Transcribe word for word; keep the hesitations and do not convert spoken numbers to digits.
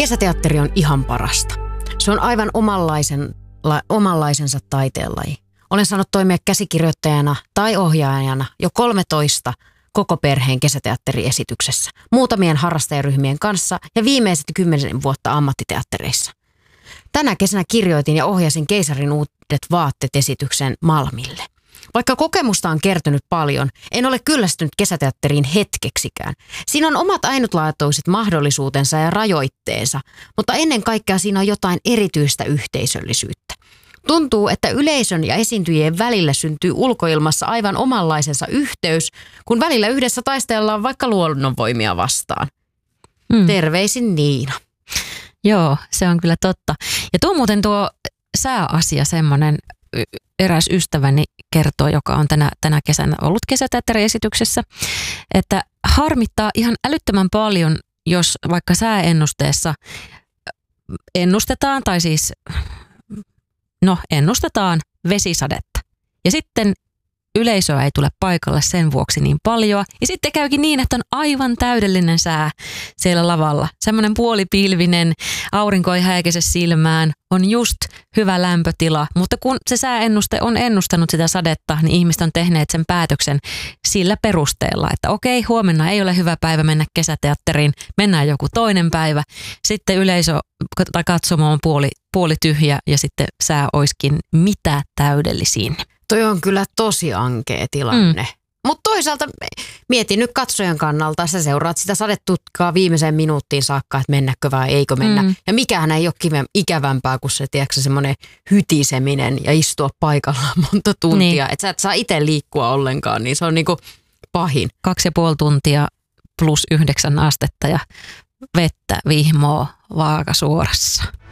Kesäteatteri on ihan parasta. Se on aivan omanlaisen, la, omanlaisensa taiteenlaji. Olen saanut toimia käsikirjoittajana tai ohjaajana jo kolmetoista koko perheen kesäteatteriesityksessä, muutamien harrastajaryhmien kanssa ja viimeiset kymmenen vuotta ammattiteattereissa. Tänä kesänä kirjoitin ja ohjasin Keisarin uudet vaatteet -esityksen Malmille. Vaikka kokemusta on kertynyt paljon, en ole kyllästynyt kesäteatteriin hetkeksikään. Siinä on omat ainutlaatuiset mahdollisuutensa ja rajoitteensa, mutta ennen kaikkea siinä on jotain erityistä yhteisöllisyyttä. Tuntuu, että yleisön ja esiintyjien välillä syntyy ulkoilmassa aivan omanlaisensa yhteys, kun välillä yhdessä taistellaan vaikka luonnonvoimia vastaan. Mm. Terveisin Niina. Joo, se on kyllä totta. Ja tuo muuten tuo sääasia semmoinen, eräs ystäväni kertoo, joka on tänä, tänä kesänä ollut kesäteatteriesityksessä, että harmittaa ihan älyttömän paljon, jos vaikka sääennusteessa ennustetaan, tai siis no ennustetaan vesisadetta. Ja sitten yleisöä ei tule paikalle sen vuoksi niin paljon. Ja sitten käykin niin, että on aivan täydellinen sää siellä lavalla. Semmoinen puolipilvinen, aurinko ei häikäise silmään, on just hyvä lämpötila. Mutta kun se sääennuste on ennustanut sitä sadetta, niin ihmiset on tehneet sen päätöksen sillä perusteella, että okei, huomenna ei ole hyvä päivä mennä kesäteatteriin, mennään joku toinen päivä. Sitten yleisö tai katsomo on puoli, puoli tyhjä ja sitten sää oiskin mitä täydellisin. Toi on kyllä tosi ankea tilanne. Mm. Mutta toisaalta mietin nyt katsojan kannalta, sä seuraat sitä sadetutkaa viimeiseen minuuttiin saakka, että mennäkö vai eikö mennä. Mm. Ja mikähän ei ole kiven, ikävämpää kuin se, tiedätkö, semmoinen hytiseminen ja istua paikallaan monta tuntia. Niin. Että sä et saa itse liikkua ollenkaan, niin se on niinku pahin. Kaksi ja puoli tuntia plus yhdeksän astetta ja vettä vihmoo vaakasuorassa.